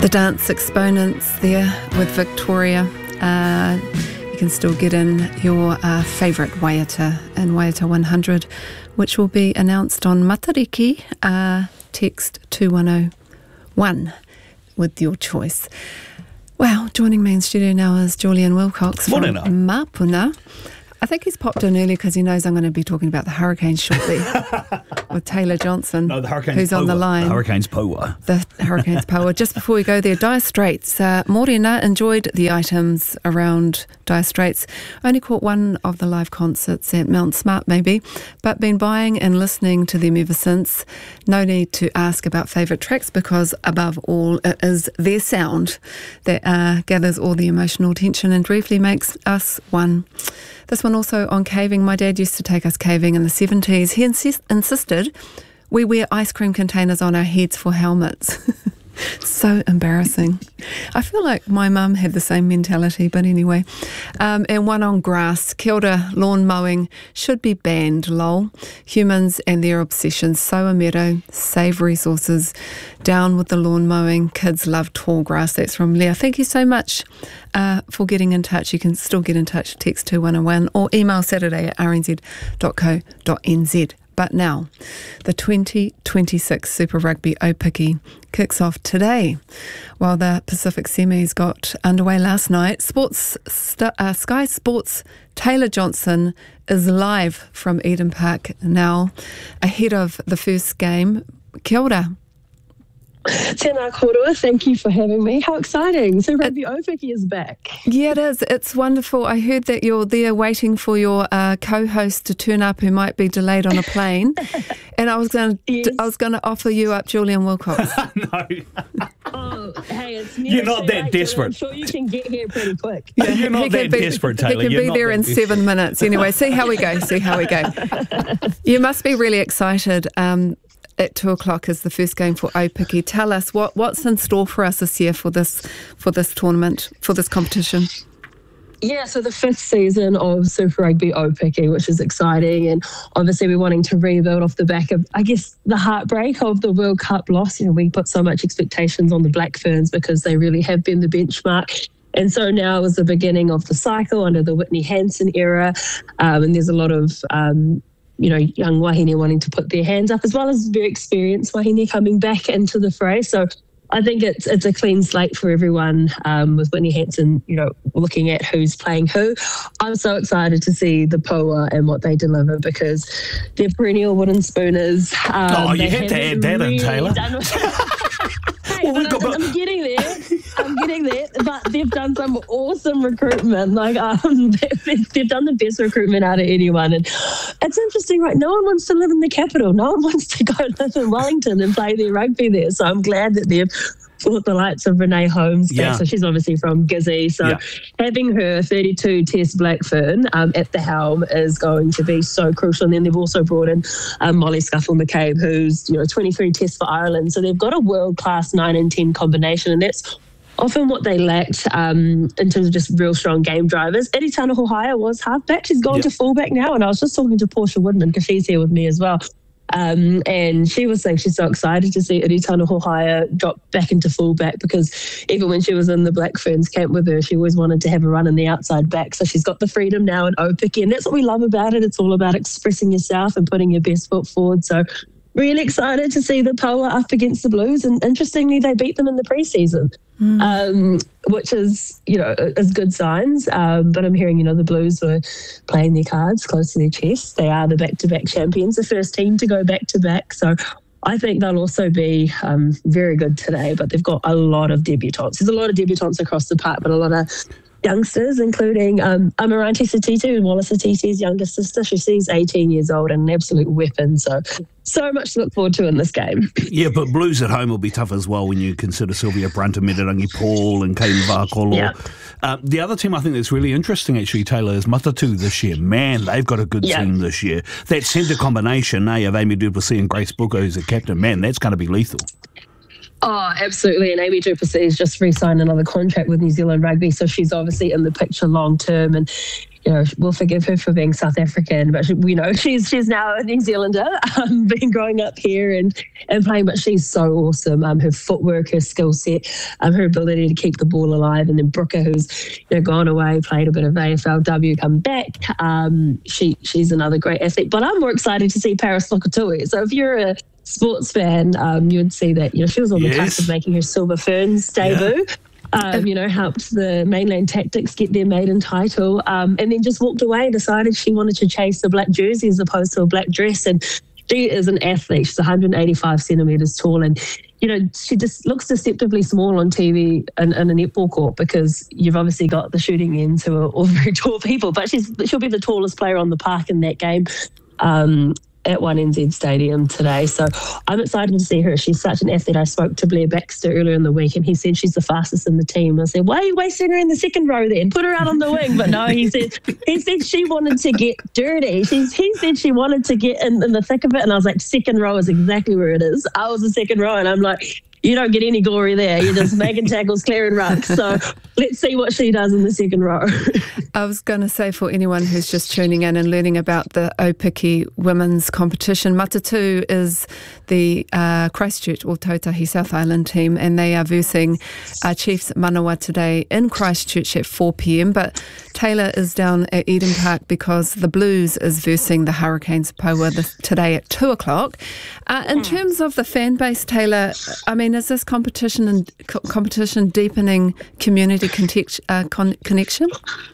The dance exponents there with Victoria. You can still get in your favourite waiata and Waiata 100, which will be announced on Matariki. Text 2101 with your choice. Wow, joining me in studio now is Julian Wilcox from Mapuna. I think he's popped in early because he knows I'm going to be talking about the Hurricanes shortly with Taylor Johnson, the Hurricanes who's on the line. The Hurricanes Power. The Hurricanes Power. Just before we go there, Dire Straits. Morena enjoyed the items around Dire Straits. Only caught one of the live concerts at Mount Smart maybe, but been buying and listening to them ever since. No need to ask about favourite tracks because above all it is their sound that gathers all the emotional tension and briefly makes us one. This one also on caving. My dad used to take us caving in the 70s. He insisted we wear ice cream containers on our heads for helmets. So embarrassing. I feel like my mum had the same mentality, but anyway. And one on grass. Kia ora, lawn mowing should be banned, lol. Humans and their obsessions. Soa Meadow, save resources. Down with the lawn mowing. Kids love tall grass. That's from Leah. Thank you so much for getting in touch. You can still get in touch. Text 2101 or email saturday@rnz.co.nz. But now, the 2026 Super Rugby Aupiki kicks off today. While the Pacific Semis got underway last night, Sky Sports' Taylor Johnson is live from Eden Park now, ahead of the first game. Kia ora. Tēnā kōrua, thank you for having me. How exciting. So Rugby Aupiki is back. Yeah, it is. It's wonderful. I heard that you're there waiting for your co-host to turn up who might be delayed on a plane. And I was going to offer you up Julian Wilcox. No. Oh, hey, it's You're not that desperate. I'm sure you can get here pretty quick. Yeah, you're not that desperate, Taylor. He can be there in 7 minutes. Anyway, see how we go. You must be really excited. At 2:00 is the first game for Aupiki. Tell us what's in store for us this year for this tournament, for this competition. Yeah, so the 5th season of Super Rugby Aupiki, which is exciting, and obviously we're wanting to rebuild off the back of, I guess, the heartbreak of the World Cup loss. You know, we put so much expectations on the Black Ferns because they really have been the benchmark. And so now is the beginning of the cycle under the Whitney Hansen era, and there's a lot of young wahine wanting to put their hands up, as well as very experienced wahine coming back into the fray. So I think it's a clean slate for everyone with Whitney Hansen, looking at who's playing who. I'm so excited to see the Poa and what they deliver because they're perennial wooden spooners. You had to add that in, Taylor. Hey, I'm getting there, but they've done some awesome recruitment. Like they've done the best recruitment out of anyone, and it's interesting, right? No one wants to live in the capital. No one wants to go live in Wellington and play their rugby there. So I'm glad that they've brought the likes of Renee Holmes back. Yeah. So she's obviously from Gizzy. So having her 32 Test Black Fern at the helm is going to be so crucial. And then they've also brought in Molly Scuffle-McCabe, who's 23 Tests for Ireland. So they've got a world-class 9 and 10 combination, and that's often what they lacked in terms of just real strong game drivers. Eri Tanahohaia was halfback. She's gone to fullback now, and I was just talking to Portia Woodman because she's here with me as well. And she was saying she's so excited to see Eri Tanahohaia drop back into fullback because even when she was in the Black Ferns camp with her, she always wanted to have a run in the outside back. So she's got the freedom now in Aupiki, and that's what we love about it. It's all about expressing yourself and putting your best foot forward. So really excited to see the Poa up against the Blues, and interestingly, they beat them in the preseason, which is good signs. But I'm hearing the Blues were playing their cards close to their chest. They are the back-to-back champions, the first team to go back-to-back. So I think they'll also be very good today. But they've got a lot of debutantes. There's a lot of debutantes across the park, but a lot of youngsters, including Amarante Satitu, Wallace Satiti's younger sister. She's 18 years old and an absolute weapon. So much to look forward to in this game. Yeah, but Blues at home will be tough as well when you consider Sylvia Brunton, Mederangi Paul and Kane Vakolo. Yeah. The other team I think that's really interesting, actually, Taylor, is Matatu this year. Man, they've got a good team this year. That centre combination, of Amy Duplessis and Grace Booker, who's a captain, man, that's going to be lethal. Oh, absolutely. And Amy Duplessis has just re-signed another contract with New Zealand Rugby, so she's obviously in the picture long term. And we'll forgive her for being South African, but she's now a New Zealander, been growing up here and playing, but she's so awesome. Her footwork, her skill set, her ability to keep the ball alive. And then Brooker, who's gone away, played a bit of AFLW, come back. She's another great athlete. But I'm more excited to see Paris Lokotui. So if you're a sports fan, you would see that she was on the cusp of making her Silver Ferns debut. Helped the Mainland Tactics get their maiden title, and then just walked away and decided she wanted to chase the black jersey as opposed to a black dress. And she is an athlete. She's 185 centimetres tall, and she just looks deceptively small on TV in a netball court, because you've obviously got the shooting ends who are all very tall people, but she'll be the tallest player on the park in that game. At 1NZ Stadium today. So I'm excited to see her. She's such an athlete. I spoke to Blair Baxter earlier in the week, and he said she's the fastest in the team. I said, why are you wasting her in the second row then? Put her out on the wing. But no, he said she wanted to get dirty. He said she wanted to get in the thick of it. And I was like, second row is exactly where it is. I was the second row, and I'm like, you don't get any glory there. You're just making tackles, clearing rucks. So let's see what she does in the second row. I was going to say, for anyone who's just tuning in and learning about the Aupiki women's competition, Matatu is the Christchurch or Tautahi South Island team, and they are versing Chiefs Manawa today in Christchurch at 4 p.m. But Taylor is down at Eden Park because the Blues is versing the Hurricanes Paua today at 2 o'clock. In terms of the fan base, Taylor, I mean, is this competition deepening community connection?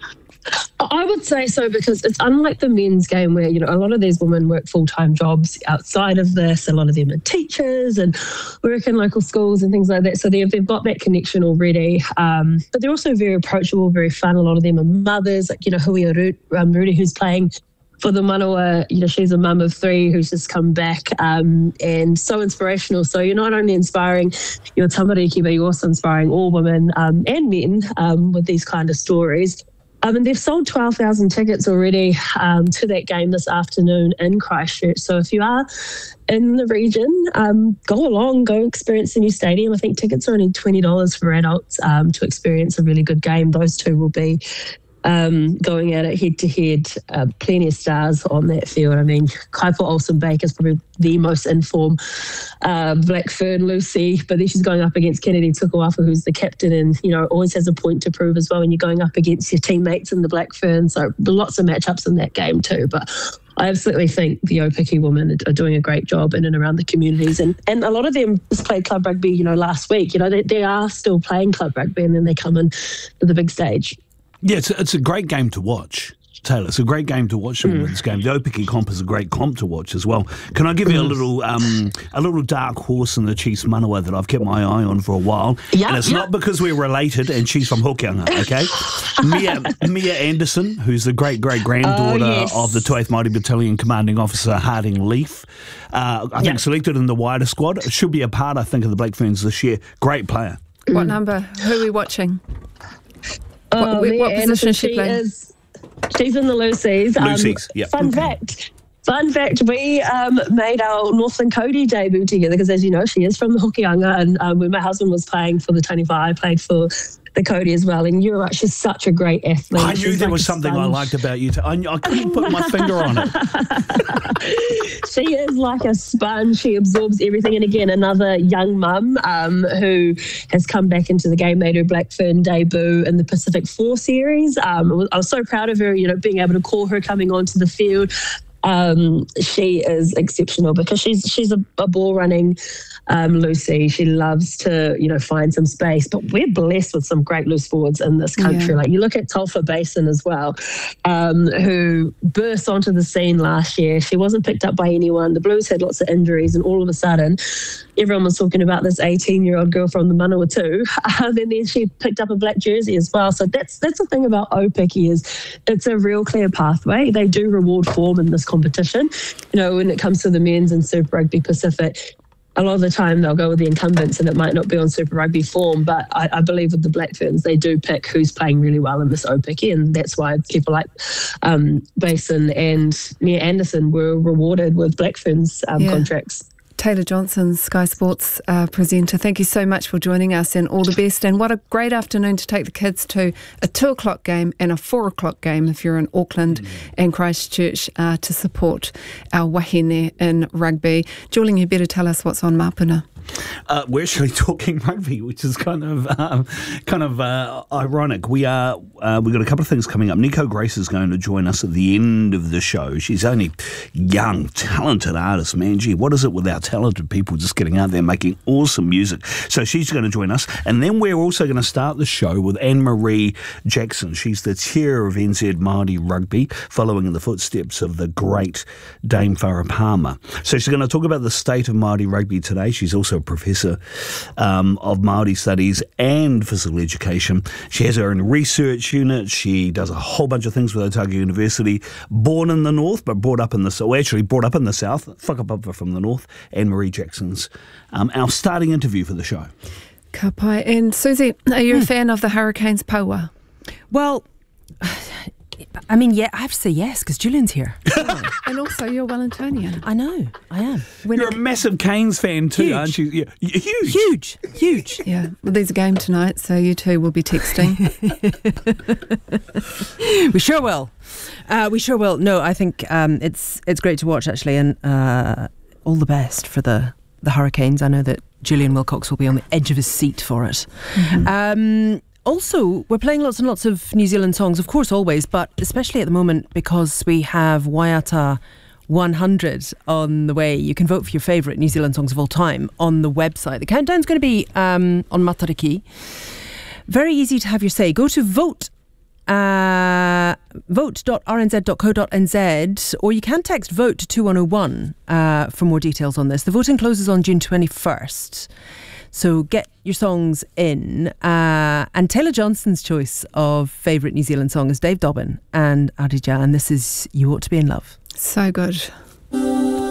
I would say so, because it's unlike the men's game where, a lot of these women work full-time jobs outside of this. A lot of them are teachers and work in local schools and things like that. So they've got that connection already. But they're also very approachable, very fun. A lot of them are mothers, like, Hui Rudi, who's playing for the Manawa. She's a mum of 3 who's just come back, and so inspirational. So you're not only inspiring your tamariki, but you're also inspiring all women and men with these kind of stories. And they've sold 12,000 tickets already to that game this afternoon in Christchurch. So if you are in the region, go along, go experience the new stadium. I think tickets are only $20 for adults to experience a really good game. Those two will be going at it head-to-head. Plenty of stars on that field. I mean, Kaipo Olsen-Baker is probably the most informed Black Fern, Lucy, but then she's going up against Kennedy Tukuafa, who's the captain, and always has a point to prove as well when you're going up against your teammates in the Black Fern. So lots of matchups in that game too. But I absolutely think the Aupiki women are doing a great job in and around the communities, and a lot of them just played club rugby last week. They are still playing club rugby, and then they come in to the big stage. Yeah, it's a great game to watch, Taylor. It's a great game to watch, the women's game. The Aupiki comp is a great comp to watch as well. Can I give you a little dark horse in the Chiefs Manawa that I've kept my eye on for a while? And it's not because we're related and she's from Hokianga, okay? Mia Anderson, who's the great-great-granddaughter of the 2th Māori Battalion Commanding Officer Harding Leaf. I think selected in the wider squad. Should be a part, I think, of the Black Ferns this year. Great player. What number? Who are we watching? What position is she playing? She's in the Lucy's. Fun fact, we made our Northland Cody debut together because, as you know, she is from the Hokianga, and when my husband was playing for the Taniwha, I played for the Cody as well. And you're right, she's such a great athlete. I knew there was something I liked about you. I couldn't put my finger on it. She is like a sponge. She absorbs everything. And again, another young mum who has come back into the game, made her Black Fern debut in the Pacific 4 series. I was so proud of her, being able to call her coming onto the field. She is exceptional because she's a ball running Lucy. She loves to find some space, but we're blessed with some great loose forwards in this country. Like you look at Tolfa Basin as well, who burst onto the scene last year. She wasn't picked up by anyone. The Blues had lots of injuries, and all of a sudden everyone was talking about this 18-year-old girl from the Manawatu, and then she picked up a black jersey as well. So that's the thing about Aupiki, is it's a real clear pathway. They do reward form in this competition. When it comes to the men's and Super Rugby Pacific, a lot of the time they'll go with the incumbents, and it might not be on Super Rugby form, but I believe with the Black Ferns, they do pick who's playing really well in this Aupiki, and that's why people like Basin and Mia Anderson were rewarded with Black Ferns contracts. Taylor Johnson, Sky Sports presenter, thank you so much for joining us and all the best. And what a great afternoon to take the kids to a 2:00 game and a 4:00 game if you're in Auckland and Christchurch to support our wahine in rugby. Julian, you better tell us what's on Mapuna. We're actually talking rugby, which is kind of ironic. We've got a couple of things coming up. Nico Grace is going to join us at the end of the show. She's only young, talented artist, man. Gee, what is it with our talented people just getting out there making awesome music? So she's going to join us. And then we're also going to start the show with Anne-Marie Jackson. She's the chair of NZ Māori Rugby, following in the footsteps of the great Dame Farah Palmer. So she's going to talk about the state of Māori rugby today. She's also a professor of Māori studies and physical education. She has her own research unit. She does a whole bunch of things with Otago University. Born in the north, but brought up in the south. Actually, brought up in the south. Whakapapa from the north. Anne-Marie Jackson's our starting interview for the show. Ka pai. And Susie, are you a fan of the Hurricanes Paua? Well, I mean, yeah, I have to say yes, because Julian's here. And also, you're Wellingtonian. I know, I am. You're a massive Canes fan too, aren't you? Yeah, huge. Yeah, well, there's a game tonight, so you two will be texting. We sure will. No, I think it's great to watch, actually, and all the best for the Hurricanes. I know that Julian Wilcox will be on the edge of his seat for it. Mm-hmm. Also, we're playing lots and lots of New Zealand songs, of course, always, but especially at the moment because we have Waiata 100 on the way. You can vote for your favourite New Zealand songs of all time on the website. The countdown's going to be on Matariki. Very easy to have your say. Go to vote.rnz.co.nz, or you can text VOTE to 2101 for more details on this. The voting closes on June 21st. So get your songs in. And Taylor Johnson's choice of favourite New Zealand song is Dave Dobbin and Adija, and this is You Ought to Be in Love. So good.